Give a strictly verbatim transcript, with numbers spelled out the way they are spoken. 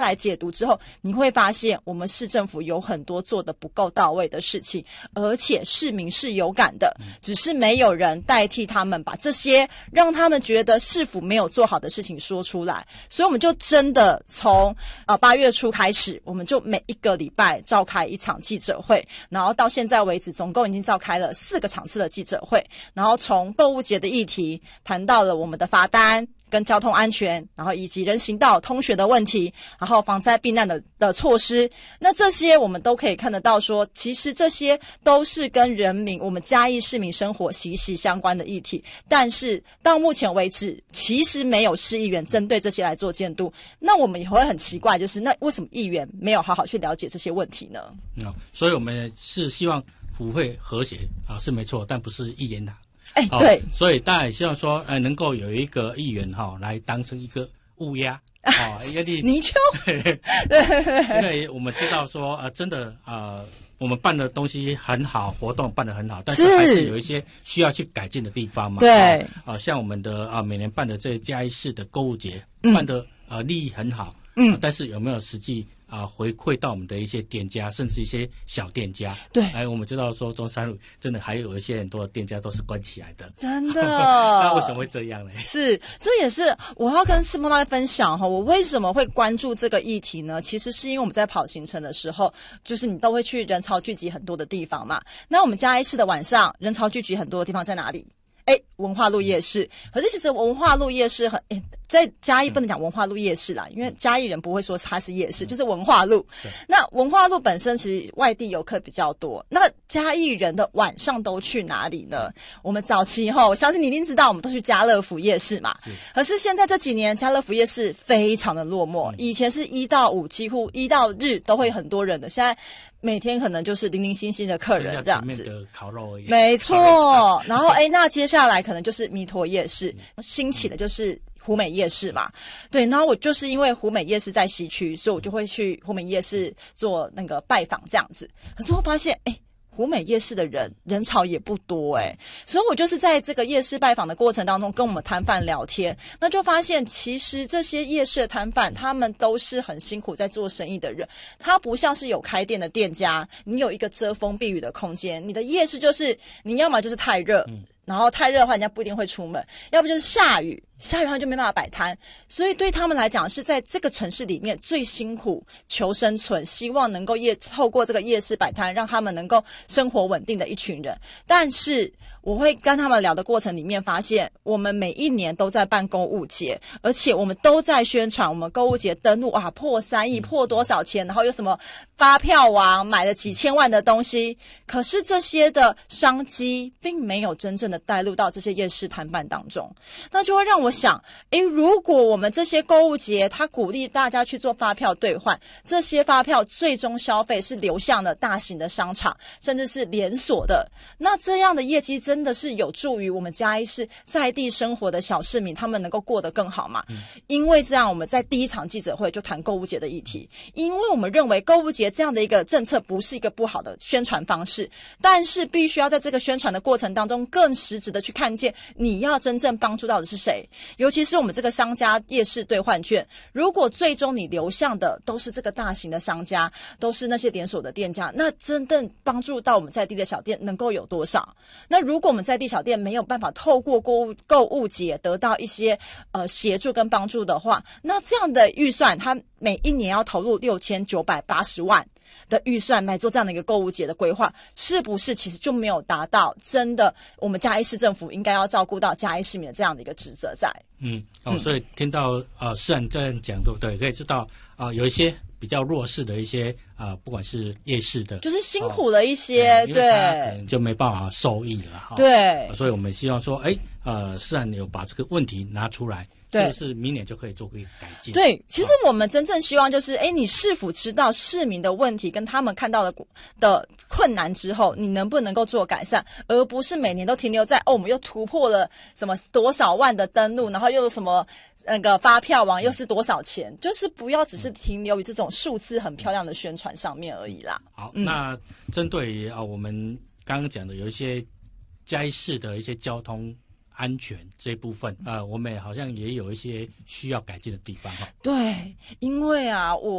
来解读之后，你会发现我们市政府有很多做得不够到位的事情，而且市民是有感的，只是没有人代替他们把这些让他们觉得市府没有做好的事情说出来。所以我们就真的从呃八月初开始，我们就每一个礼拜召开一场记者会，然后到现在为止总共已经召开了四个场次的记者会，然后从购物节的议题谈到了我们的罚单跟交通安全，然后以及人行道通学的问题，然后防灾避难的的措施。那这些我们都可以看得到说，其实这些都是跟人民我们嘉义市民生活息息相关的议题，但是到目前为止其实没有市议员针对这些来做监督。那我们也会很奇怪，就是那为什么议员没有好好去了解这些问题呢？ 嗯，所以我们是希望府会和谐啊，是没错，但不是一言堂。 哎，对、哦， 所以当然希望说，呃，能够有一个议员哈、哦、来当成一个乌鸦，哦，一个例泥鳅， 因为我们知道说，呃，真的呃，我们办的东西很好，活动办得很好，但是还是有一些需要去改进的地方嘛。 对， 啊、呃，像我们的啊、呃、每年办的这嘉义市的购物节，嗯、办的呃利益很好，嗯、呃，但是有没有实际？啊，回馈到我们的一些店家，甚至一些小店家。 对， 哎，我们知道说中山路真的还有一些很多的店家都是关起来的， 真的。 那为什么会这样呢？ 是，这也是我要跟世梦大分享哈，我为什么会关注这个议题呢？其实是因为我们在跑行程的时候，就是你都会去人潮聚集很多的地方嘛。那我们嘉义市的晚上人潮聚集很多的地方在哪里？哎，文化路夜市。可是其实文化路夜市很，哎，在嘉义不能讲文化路夜市啦，因为嘉义人不会说它是夜市，就是文化路。那文化路本身其实外地游客比较多，那嘉义人的晚上都去哪里呢？我们早期后，我相信你一定知道，我们都去家乐福夜市嘛。可是现在这几年家乐福夜市非常的落寞，以前是一到五几乎一到日都会很多人的，现在每天可能就是零零星星的客人这样子。 的烤肉而已， 没错。然后哎，那接下来可能就是弥陀夜市，兴起的就是湖美夜市嘛。对，然后我就是因为湖美夜市在西区，所以我就会去湖美夜市做那个拜访这样子。可是我发现哎，湖美夜市的人人潮也不多哎，所以我就是在这个夜市拜访的过程当中跟我们摊贩聊天，那就发现其实这些夜市的摊贩他们都是很辛苦在做生意的人，他不像是有开店的店家，你有一个遮风避雨的空间。你的夜市就是你要么就是太热、嗯、然后太热的话人家不一定会出门，要不就是下雨，下雨的话就没办法摆摊，所以对他们来讲是在这个城市里面最辛苦求生存，希望能够夜透过这个夜市摆摊让他们能够生活稳定的一群人。但是我会跟他们聊的过程里面发现，我们每一年都在办购物节，而且我们都在宣传我们购物节登录啊破三亿破多少钱，然后有什么发票王买了几千万的东西，可是这些的商机并没有真正的带入到这些夜市摊贩当中。那就会让我想，诶，如果我们这些购物节它鼓励大家去做发票兑换，这些发票最终消费是流向了大型的商场甚至是连锁的，那这样的业绩真的是有助于我们嘉义市在地生活的小市民他们能够过得更好嘛、嗯、因为这样我们在第一场记者会就谈购物节的议题，因为我们认为购物节这样的一个政策不是一个不好的宣传方式，但是必须要在这个宣传的过程当中更实质的去看见你要真正帮助到的是谁。尤其是我们这个商家夜市兑换券，如果最终你流向的都是这个大型的商家，都是那些连锁的店家，那真正帮助到我们在地的小店能够有多少？那如果我们在地小店没有办法透过购物购物节得到一些呃协助跟帮助的话，那这样的预算它每一年要投入六千九百八十万的预算来做这样的一个购物节的规划，是不是其实就没有达到真的我们嘉义市政府应该要照顾到嘉义市民的这样的一个职责在？ 嗯，哦，所以听到呃市长这样讲，对不对？可以知道啊、呃，有一些比较弱势的一些啊、呃，不管是夜市的， 就是辛苦了一些， 哦、 对， 可能就没办法受益了哈。 对、哦， 所以我们希望说，哎，呃，市长有把这个问题拿出来。是不是明年就可以做个改进？ 对，其实我们真正希望就是，哎，你是否知道市民的问题跟他们看到的的困难之后，你能不能够做改善，而不是每年都停留在哦，我们又突破了什么多少万的登录，然后又有什么那个发票王又是多少钱，就是不要只是停留于这种数字很漂亮的宣传上面而已啦。 好，嗯、那针对于啊我们刚刚讲的有一些嘉义市的一些交通安全这一部分，呃，我们好像也有一些需要改进的地方哈。 对，因为啊，我